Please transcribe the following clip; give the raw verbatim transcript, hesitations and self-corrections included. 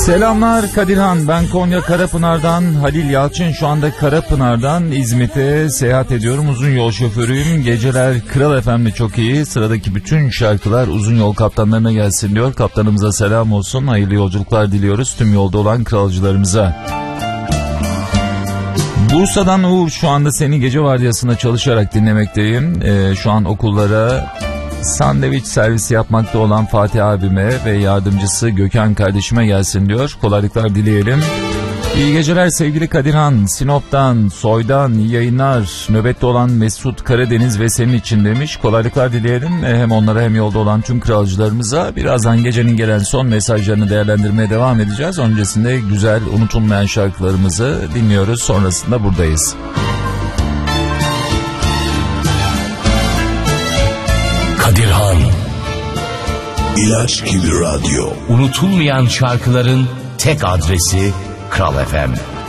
Selamlar Kadirhan, ben Konya Karapınar'dan Halil Yalçın. Şu anda Karapınar'dan İzmit'e seyahat ediyorum. Uzun yol şoförüyüm. Geceler Kral F M'de çok iyi. Sıradaki bütün şarkılar uzun yol kaptanlarına gelsin diyor. Kaptanımıza selam olsun. Hayırlı yolculuklar diliyoruz tüm yolda olan kralcılarımıza. Bursa'dan Uğur, şu anda seni gece vardiyasında çalışarak dinlemekteyim. Ee, şu an okullara sandviç servisi yapmakta olan Fatih abime ve yardımcısı Gökhan kardeşime gelsin diyor. Kolaylıklar dileyelim. İyi geceler sevgili Kadirhan. Sinop'tan, Soy'dan iyi yayınlar. Nöbette olan Mesut Karadeniz ve senin için demiş. Kolaylıklar dileyelim. Hem onlara hem yolda olan tüm kralcılarımıza. Birazdan gecenin gelen son mesajlarını değerlendirmeye devam edeceğiz. Öncesinde güzel, unutulmayan şarkılarımızı dinliyoruz. Sonrasında buradayız. Kadirhan. İlaç gibi radyo. Unutulmayan şarkıların tek adresi Kral F M.